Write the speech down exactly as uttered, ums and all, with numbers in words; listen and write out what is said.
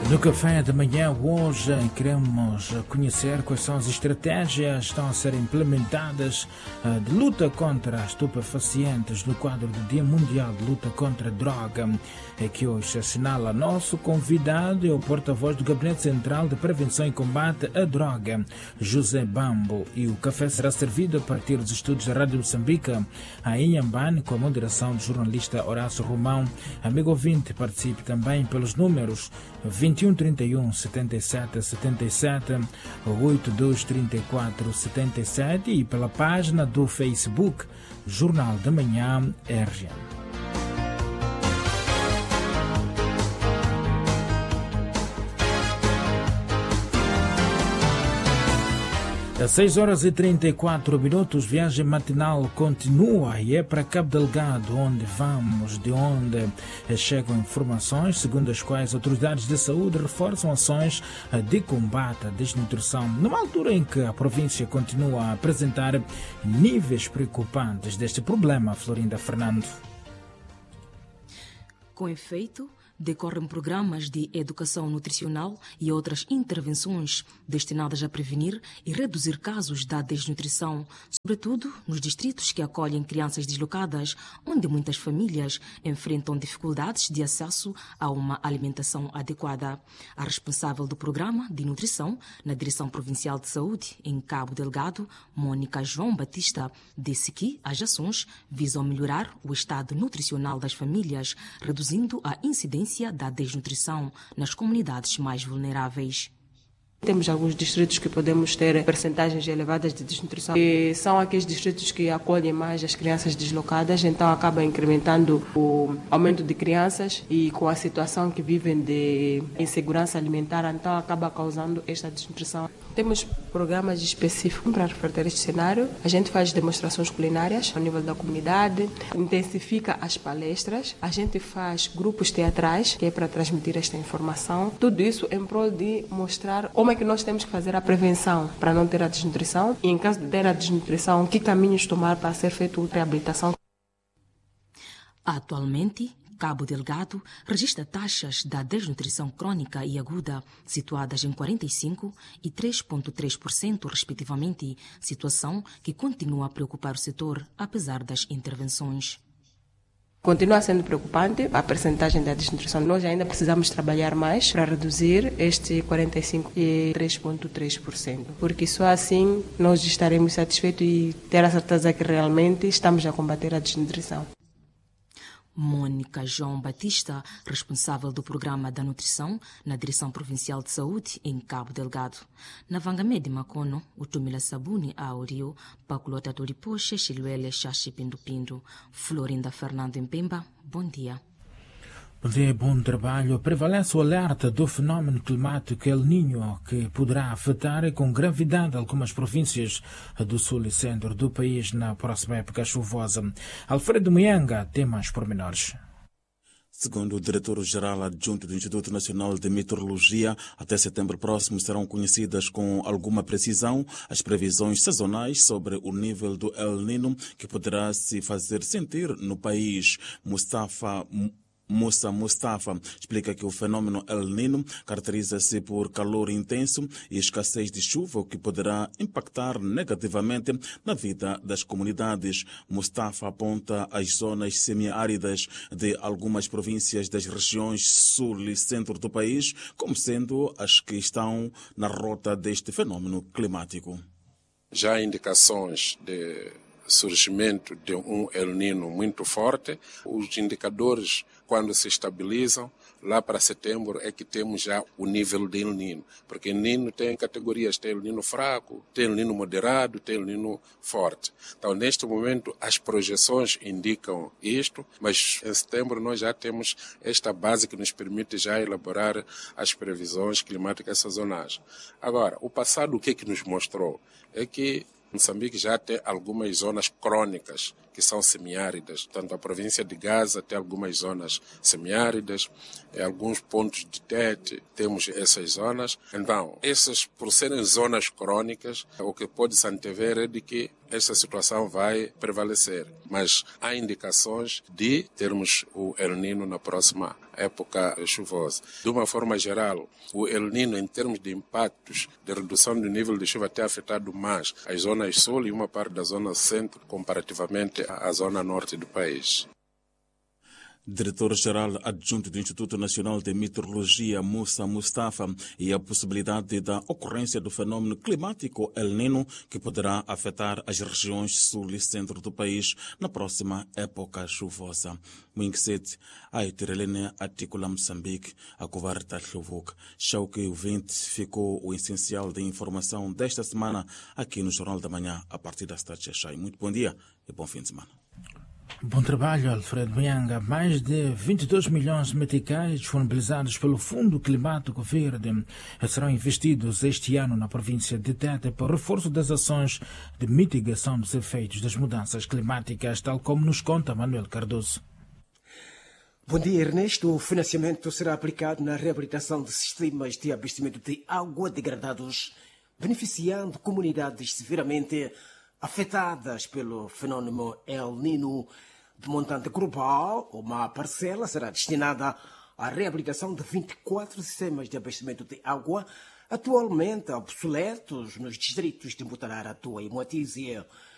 No café da manhã hoje queremos conhecer quais são as estratégias que estão a ser implementadas de luta contra as estupefacientes no quadro do Dia Mundial de Luta contra a Droga, que hoje se assinala. Nosso convidado é o porta-voz do Gabinete Central de Prevenção e Combate à Droga, José Bambo, e o café será servido a partir dos estúdios da Rádio Moçambique em Inhambane, com a moderação do jornalista Horácio Romão. Amigo ouvinte, participe também pelos números vinte e um, trinta e um, setenta e sete, setenta e sete, oitenta e dois, trinta e quatro, setenta e sete e pela página do Facebook Jornal da Manhã R G N. Às seis horas e trinta e quatro minutos, viagem matinal continua e é para Cabo Delgado, onde vamos, de onde chegam informações segundo as quais autoridades de saúde reforçam ações de combate à desnutrição, numa altura em que a província continua a apresentar níveis preocupantes deste problema. Florinda Fernando. Com efeito, decorrem programas de educação nutricional e outras intervenções destinadas a prevenir e reduzir casos da desnutrição, sobretudo nos distritos que acolhem crianças deslocadas, onde muitas famílias enfrentam dificuldades de acesso a uma alimentação adequada. A responsável do programa de nutrição na Direção Provincial de Saúde, em Cabo Delgado, Mônica João Batista, disse que as ações visam melhorar o estado nutricional das famílias, reduzindo a incidência da desnutrição nas comunidades mais vulneráveis. Temos alguns distritos que podemos ter percentagens elevadas de desnutrição e são aqueles distritos que acolhem mais as crianças deslocadas, então acaba incrementando o aumento de crianças e com a situação que vivem de insegurança alimentar, então acaba causando esta desnutrição. Temos programas específicos para reverter este cenário. A gente faz demonstrações culinárias ao nível da comunidade, intensifica as palestras, a gente faz grupos teatrais, que é para transmitir esta informação. Tudo isso em prol de mostrar como é que nós temos que fazer a prevenção para não ter a desnutrição e, em caso de ter a desnutrição, que caminhos tomar para ser feita a reabilitação. Atualmente, Cabo Delgado registra taxas da desnutrição crônica e aguda situadas em quarenta e cinco por cento e três vírgula três por cento, respectivamente, situação que continua a preocupar o setor, apesar das intervenções. Continua sendo preocupante a percentagem da desnutrição. Nós ainda precisamos trabalhar mais para reduzir este quarenta e cinco por cento e três vírgula três por cento, porque só assim nós estaremos satisfeitos e ter a certeza que realmente estamos a combater a desnutrição. Mônica João Batista, responsável do Programa da Nutrição na Direção Provincial de Saúde em Cabo Delgado. Na Vangamé de Macono, o Tumila Sabuni Aurio, Paculota Toripoche, Chiluele, Xaxi Pindupindo. Florinda Fernando em Pemba, bom dia. Bom dia, bom trabalho. Prevalece o alerta do fenómeno climático El Niño, que poderá afetar com gravidade algumas províncias do sul e centro do país na próxima época chuvosa. Alfredo Muyanga tem mais pormenores. Segundo o diretor-geral adjunto do Instituto Nacional de Meteorologia, até setembro próximo serão conhecidas com alguma precisão as previsões sazonais sobre o nível do El Niño que poderá se fazer sentir no país. Mustafa Moussa Mustafa explica que o fenômeno El Niño caracteriza-se por calor intenso e escassez de chuva, o que poderá impactar negativamente na vida das comunidades. Mustafa aponta as zonas semiáridas de algumas províncias das regiões sul e centro do país como sendo as que estão na rota deste fenômeno climático. Já há indicações de surgimento de um El Niño muito forte. Os indicadores, quando se estabilizam, lá para setembro é que temos já o nível de El Niño. Porque El Niño tem categorias, tem El Niño fraco, tem El Niño moderado, tem El Niño forte. Então, neste momento, as projeções indicam isto, mas em setembro nós já temos esta base que nos permite já elaborar as previsões climáticas sazonais. Agora, o passado o que é que nos mostrou? É que Moçambique já tem algumas zonas crônicas que são semiáridas. Tanto a província de Gaza tem algumas zonas semiáridas, em alguns pontos de Tete temos essas zonas. Então, essas, por serem zonas crônicas, o que pode se antever é de que esta situação vai prevalecer. Mas há indicações de termos o El Niño na próxima época chuvosa. De uma forma geral, o El Niño, em termos de impactos de redução do nível de chuva, tem afetado mais as zonas sul e uma parte da zona centro, comparativamente à zona norte do país. Diretor-Geral Adjunto do Instituto Nacional de Meteorologia, Moussa Mustafa, e a possibilidade da ocorrência do fenômeno climático El Niño, que poderá afetar as regiões sul e centro do país na próxima época chuvosa. Muinksete, a Itirelene Articula Moçambique, a Covarta Chuvuk. Chau que o vinte ficou o essencial de informação desta semana aqui no Jornal da Manhã, a partir das tarde. Muito bom dia e bom fim de semana. Bom trabalho, Alfredo Bianga. Mais de vinte e dois milhões de meticais disponibilizados pelo Fundo Climático Verde serão investidos este ano na província de Tete para o reforço das ações de mitigação dos efeitos das mudanças climáticas, tal como nos conta Manuel Cardoso. Bom dia, Ernesto. O financiamento será aplicado na reabilitação de sistemas de abastecimento de água degradados, beneficiando comunidades severamente afetadas pelo fenômeno El Niño. De montante global, uma parcela será destinada à reabilitação de vinte e quatro sistemas de abastecimento de água atualmente obsoletos nos distritos de Mutarara, Tua e Moatize.